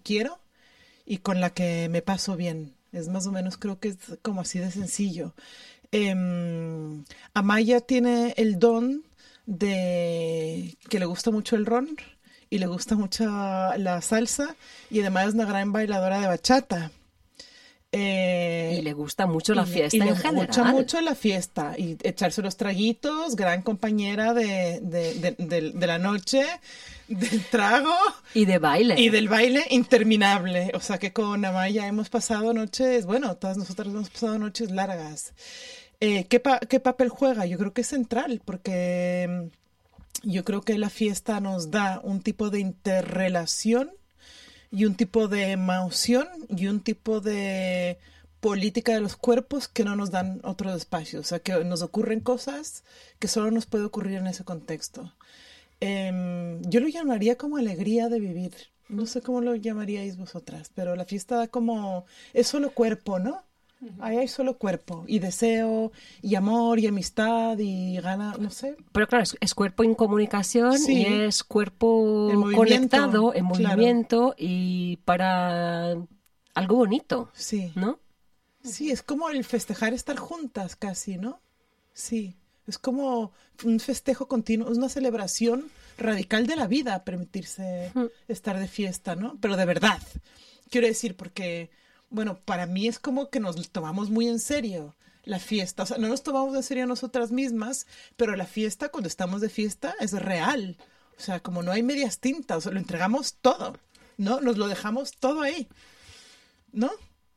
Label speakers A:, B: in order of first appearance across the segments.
A: quiero y con la que me paso bien. Es más o menos, creo que es como así de sencillo. Amaya tiene el don de que le gusta mucho el ron y le gusta mucho la salsa y además es una gran bailadora de bachata.
B: Y le gusta mucho la fiesta en general.
A: Le gusta mucho la fiesta y echarse los traguitos, gran compañera de la noche, del trago.
B: Y de baile.
A: Y del baile interminable. O sea que con Amaya hemos pasado noches, bueno, todas nosotras hemos pasado noches largas. ¿Qué papel juega? Yo creo que es central, porque yo creo que la fiesta nos da un tipo de interrelación y un tipo de emoción y un tipo de política de los cuerpos que no nos dan otros espacios. O sea, que nos ocurren cosas que solo nos puede ocurrir en ese contexto. Yo lo llamaría como alegría de vivir. No sé cómo lo llamaríais vosotras, pero la fiesta da como... es solo cuerpo, ¿no? Ahí hay solo cuerpo y deseo y amor y amistad y gana, no sé.
B: Pero claro, es cuerpo en comunicación y es cuerpo conectado, en movimiento y para algo bonito, ¿no?
A: Sí, es como el festejar estar juntas casi, ¿no? Sí, es como un festejo continuo, es una celebración radical de la vida permitirse estar de fiesta, ¿no? Pero de verdad, quiero decir, porque... bueno, para mí es como que nos tomamos muy en serio la fiesta. O sea, no nos tomamos en serio nosotras mismas, pero la fiesta, cuando estamos de fiesta, es real. O sea, como no hay medias tintas, o sea, lo entregamos todo, ¿no? Nos lo dejamos todo ahí, ¿no?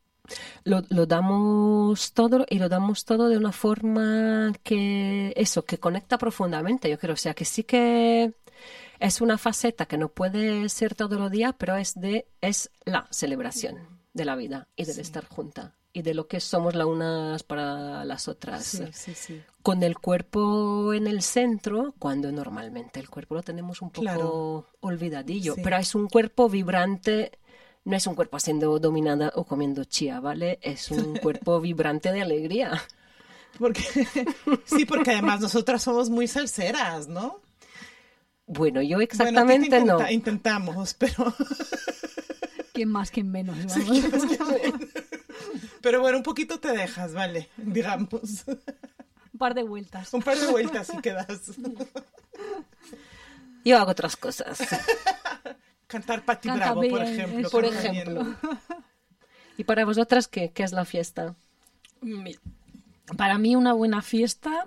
B: Lo damos todo y lo damos todo de una forma que conecta profundamente, yo creo. O sea, que sí que es una faceta que no puede ser todos los días, pero es la celebración de la vida y del estar junta y de lo que somos las unas para las otras.
A: Sí.
B: Con el cuerpo en el centro, cuando normalmente el cuerpo lo tenemos un poco olvidadillo, pero es un cuerpo vibrante, no es un cuerpo siendo dominada o comiendo chía, ¿vale? Es un cuerpo vibrante de alegría.
A: Porque además nosotras somos muy salseras, ¿no?
B: Bueno, yo exactamente no.
A: Intentamos, pero...
C: ¿Quién más, quién menos? Vamos.
A: Pero bueno, un poquito te dejas, vale, digamos.
C: Un par de vueltas.
A: Un par de vueltas y quedas.
B: Yo hago otras cosas.
A: Cantar Patti Bravo,
C: bien,
A: por ejemplo.
B: Por ejemplo. ¿Y para vosotras qué es la fiesta?
D: Para mí una buena fiesta,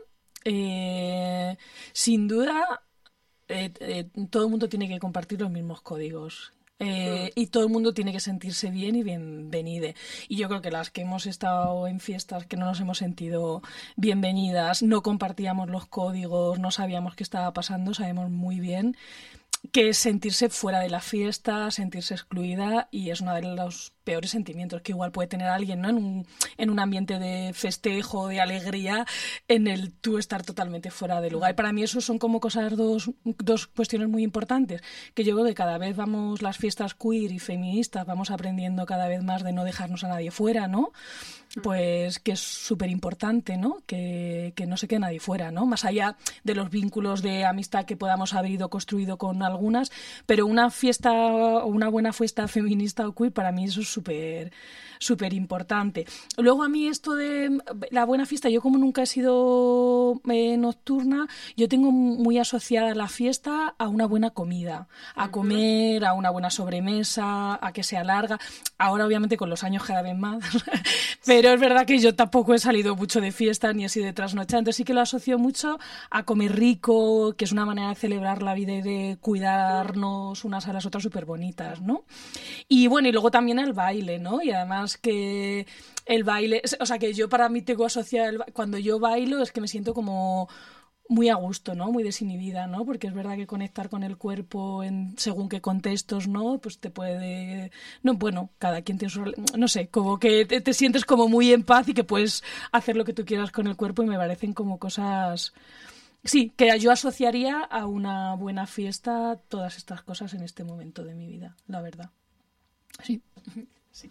D: sin duda, todo el mundo tiene que compartir los mismos códigos. Y todo el mundo tiene que sentirse bien y bienvenide. Y yo creo que las que hemos estado en fiestas que no nos hemos sentido bienvenidas, no compartíamos los códigos, no sabíamos qué estaba pasando, sabemos muy bien que es sentirse fuera de la fiesta, sentirse excluida, y es uno de los peores sentimientos que igual puede tener alguien, ¿no? En un ambiente de festejo, de alegría, en el tú estar totalmente fuera de lugar. Y para mí eso son como dos cuestiones muy importantes, que yo creo que cada vez vamos, las fiestas queer y feministas, vamos aprendiendo cada vez más de no dejarnos a nadie fuera, ¿no? Pues que es súper importante, ¿no? Que no se quede nadie fuera, ¿no? Más allá de los vínculos de amistad que podamos haber ido construido con algunas, pero una fiesta o una buena fiesta feminista o queer, para mí eso es súper importante. Luego a mí esto de la buena fiesta, yo como nunca he sido nocturna, yo tengo muy asociada la fiesta a una buena comida, a comer, a una buena sobremesa, a que sea larga. Ahora obviamente con los años cada vez más, pero es verdad que yo tampoco he salido mucho de fiesta ni he sido de trasnochar, entonces sí que lo asocio mucho a comer rico, que es una manera de celebrar la vida y de cuidarnos unas a las otras súper bonitas, ¿no? Y bueno, y luego también el baile, ¿no? Y además que el baile, o sea que yo para mí tengo asociado, cuando yo bailo es que me siento como muy a gusto, ¿no? Muy desinhibida, ¿no? Porque es verdad que conectar con el cuerpo en según qué contextos, ¿no? Pues te puede... No, bueno, cada quien tiene su... No sé, como que te sientes como muy en paz y que puedes hacer lo que tú quieras con el cuerpo, y me parecen como cosas... Sí, que yo asociaría a una buena fiesta todas estas cosas en este momento de mi vida, la verdad. Sí.
B: Sí.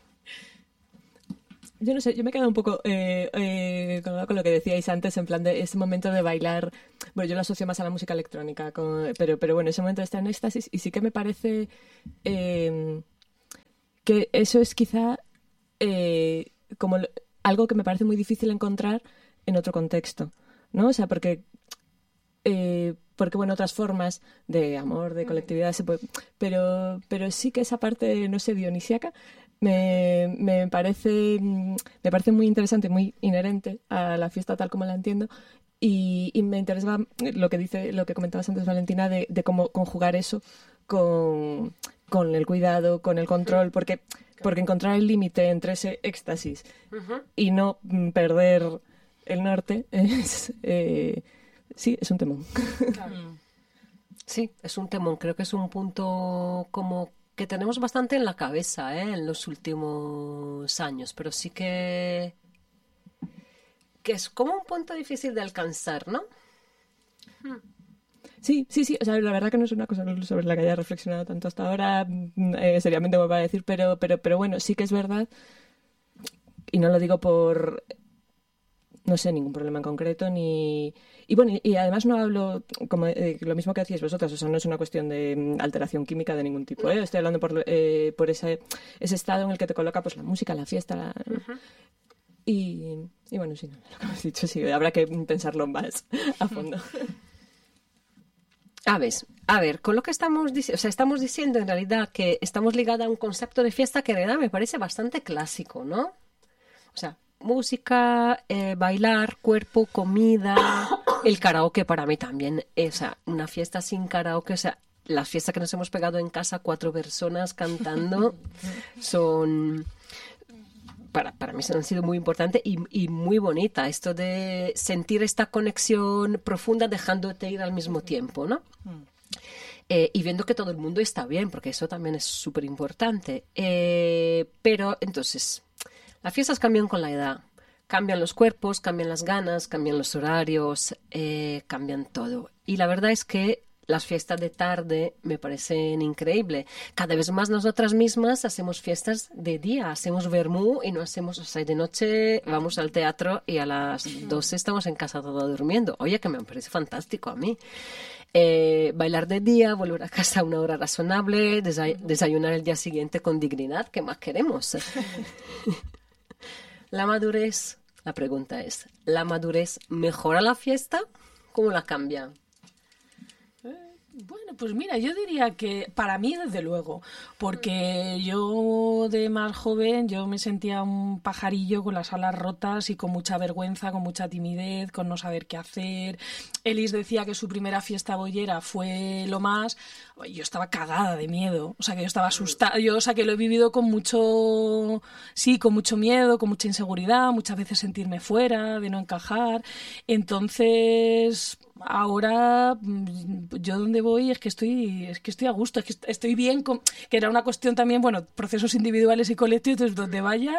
B: Yo no sé, yo me he quedado un poco con lo que decíais antes, en plan de ese momento de bailar. Bueno, yo lo asocio más a la música electrónica, pero bueno, ese momento de estar en éxtasis, y sí que me parece
E: que eso es quizá como algo que me parece muy difícil encontrar en otro contexto, ¿no? O sea, porque bueno, otras formas de amor, de colectividad, pero sí que esa parte, no sé, dionisíaca, me parece muy interesante, muy inherente a la fiesta tal como la entiendo. Y me interesa lo que comentabas antes, Valentina, de cómo conjugar eso con el cuidado, con el control, porque encontrar el límite entre ese éxtasis y no perder el norte sí, es un temón.
B: Claro. Sí, es un temón. Creo que es un punto como que tenemos bastante en la cabeza en los últimos años, pero sí que es como un punto difícil de alcanzar, ¿no?
E: Sí. O sea, la verdad que no es una cosa sobre la que haya reflexionado tanto hasta ahora, seriamente me va a decir, pero bueno, sí que es verdad, y no lo digo por, no sé, ningún problema en concreto, y bueno, y además no hablo como lo mismo que decíais vosotras, o sea, no es una cuestión de alteración química de ningún tipo, estoy hablando por ese estado en el que te coloca pues la música, la fiesta, y bueno, sí, lo que hemos dicho, sí, habrá que pensarlo más a fondo.
B: A ver, con lo que estamos diciendo, o sea, estamos diciendo en realidad que estamos ligados a un concepto de fiesta que en realidad me parece bastante clásico, ¿no? O sea, música, bailar, cuerpo, comida, el karaoke para mí también, o sea, una fiesta sin karaoke, o sea, las fiestas que nos hemos pegado en casa, 4 personas cantando, son... Para mí han sido muy importantes y muy bonita, esto de sentir esta conexión profunda dejándote ir al mismo tiempo, ¿no? Y viendo que todo el mundo está bien, porque eso también es súper importante. Pero entonces, las fiestas cambian con la edad, cambian los cuerpos, cambian las ganas, cambian los horarios, cambian todo. Y la verdad es que las fiestas de tarde me parecen increíbles. Cada vez más nosotras mismas hacemos fiestas de día, hacemos vermú y no hacemos, o sea, de noche vamos al teatro y a las 12 estamos en casa todo durmiendo. Oye, que me parece fantástico a mí. Bailar de día, volver a casa a una hora razonable, desayunar el día siguiente con dignidad, ¿qué más queremos? La madurez, la pregunta es, ¿la madurez mejora la fiesta? ¿Cómo la cambia?
D: Bueno, pues mira, yo diría que para mí desde luego, porque yo de más joven yo me sentía un pajarillo con las alas rotas y con mucha vergüenza, con mucha timidez, con no saber qué hacer. Elis decía que su primera fiesta bollera fue lo más... Yo estaba cagada de miedo, o sea que yo estaba asustada, o sea que lo he vivido con mucho miedo, con mucha inseguridad, muchas veces sentirme fuera, de no encajar. Entonces... Ahora yo donde voy es que estoy a gusto, es que estoy bien, que era una cuestión también, bueno, procesos individuales y colectivos, entonces donde vaya,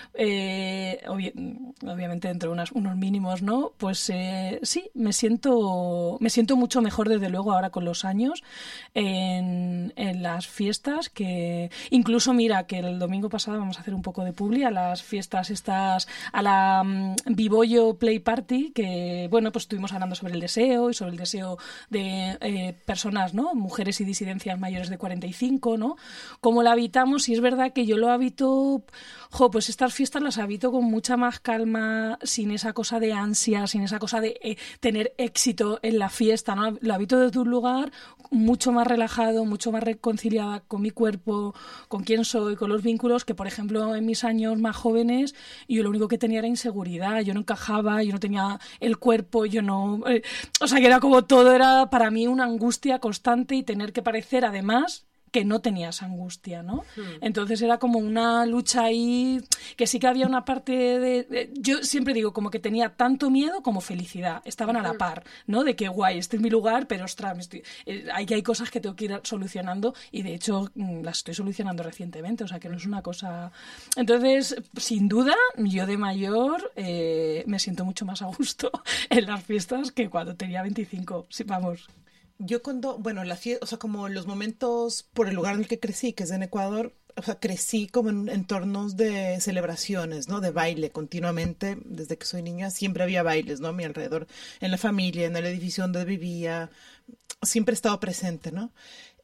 D: obviamente dentro de unos mínimos, ¿no? Pues sí, me siento mucho mejor desde luego ahora con los años en las fiestas, que incluso mira que el domingo pasado vamos a hacer un poco de publi a las fiestas estas, a la Vivollo Play Party, que bueno, pues estuvimos hablando sobre el deseo y sobre el deseo de personas, ¿no? Mujeres y disidencias mayores de 45, ¿no? Cómo la habitamos, y es verdad que yo lo habito, pues estas fiestas las habito con mucha más calma, sin esa cosa de ansia, sin esa cosa de tener éxito en la fiesta, ¿no? Lo habito desde un lugar mucho más relajado, mucho más reconciliada con mi cuerpo, con quién soy, con los vínculos, que por ejemplo en mis años más jóvenes yo lo único que tenía era inseguridad, yo no encajaba, yo no tenía el cuerpo, yo no... o sea que era como todo, era para mí una angustia constante y tener que parecer además que no tenías angustia, ¿no? Entonces era como una lucha ahí, que sí que había una parte de yo siempre digo como que tenía tanto miedo como felicidad, estaban a la par, ¿no? De que guay, este es mi lugar, pero ostras, hay cosas que tengo que ir solucionando, y de hecho las estoy solucionando recientemente, o sea que no es una cosa... Entonces, sin duda, yo de mayor me siento mucho más a gusto en las fiestas que cuando tenía 25, sí, vamos...
A: Yo bueno, la fiesta, o sea, como los momentos por el lugar en el que crecí, que es en Ecuador, o sea, crecí como en entornos de celebraciones, ¿no? De baile continuamente, desde que soy niña siempre había bailes, ¿no? A mi alrededor, en la familia, en el edificio donde vivía, siempre he estado presente, ¿no?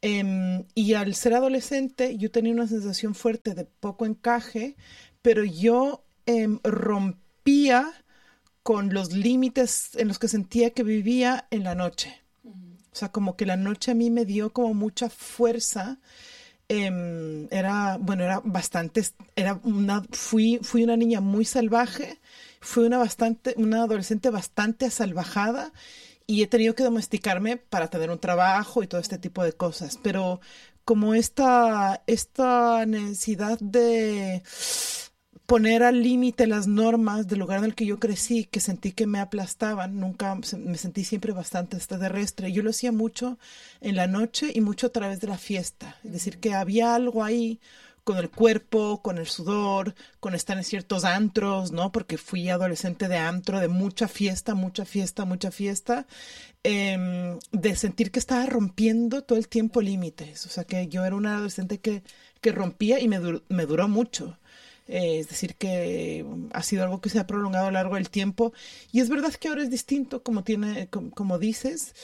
A: Y al ser adolescente yo tenía una sensación fuerte de poco encaje, pero yo rompía con los límites en los que sentía que vivía en la noche. O sea, como que la noche a mí me dio como mucha fuerza. Era bastante, fui una niña muy salvaje, fui una adolescente bastante asalvajada y he tenido que domesticarme para tener un trabajo y todo este tipo de cosas. Pero como esta necesidad de poner al límite las normas del lugar en el que yo crecí, que sentí que me aplastaban, me sentí siempre bastante extraterrestre. Yo lo hacía mucho en la noche y mucho a través de la fiesta. Es decir, que había algo ahí con el cuerpo, con el sudor, con estar en ciertos antros, ¿no? Porque fui adolescente de antro, de mucha fiesta, de sentir que estaba rompiendo todo el tiempo límites. O sea, que yo era una adolescente que rompía y me duró mucho. Es decir, que ha sido algo que se ha prolongado a lo largo del tiempo. Y es verdad que ahora es distinto, como dices.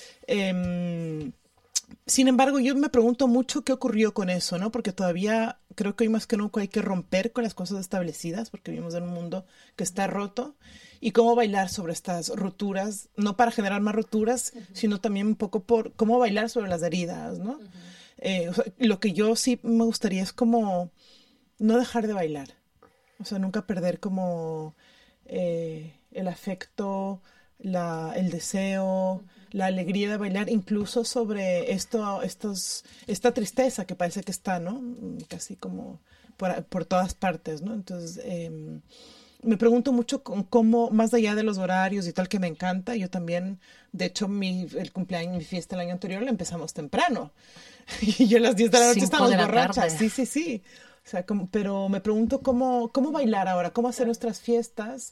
A: Sin embargo, yo me pregunto mucho qué ocurrió con eso, ¿no? Porque todavía creo que hoy más que nunca hay que romper con las cosas establecidas, porque vivimos en un mundo que está roto. Y cómo bailar sobre estas roturas, no para generar más roturas, sino también un poco por cómo bailar sobre las heridas, ¿no? O sea, lo que yo sí me gustaría es como no dejar de bailar. O sea, nunca perder como el afecto, el deseo, la alegría de bailar, incluso sobre esta tristeza que parece que está, ¿no? Casi como por todas partes, ¿no? Entonces, me pregunto mucho cómo, más allá de los horarios y tal, que me encanta, yo también, de hecho, el cumpleaños, mi fiesta el año anterior la empezamos temprano. Y yo a las 10 de la noche estábamos borrachas. Sí. O sea, pero me pregunto cómo bailar ahora, cómo hacer nuestras fiestas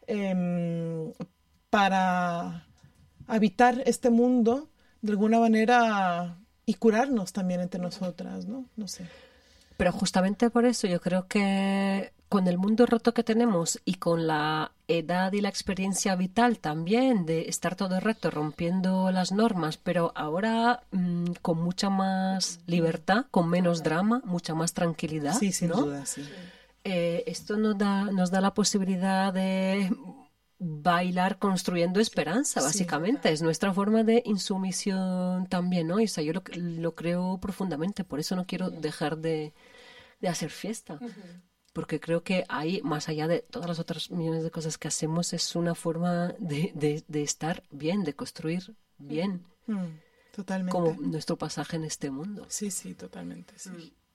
A: para habitar este mundo de alguna manera y curarnos también entre nosotras, ¿no? No sé.
B: Pero justamente por eso yo creo que con el mundo roto que tenemos y con la edad y la experiencia vital también de estar todo el rato rompiendo las normas, pero ahora con mucha más libertad, con menos drama, mucha más tranquilidad.
A: Sí, sin
B: ¿no?
A: duda, sí.
B: Esto nos da la posibilidad de bailar construyendo esperanza, básicamente. Sí. Es nuestra forma de insumisión también, ¿no? Y, o sea, yo lo creo profundamente, por eso no quiero dejar de hacer fiesta. Porque creo que ahí, más allá de todas las otras millones de cosas que hacemos, es una forma de estar bien, de construir bien.
A: Totalmente.
B: Como nuestro pasaje en este mundo.
A: Sí, totalmente, sí.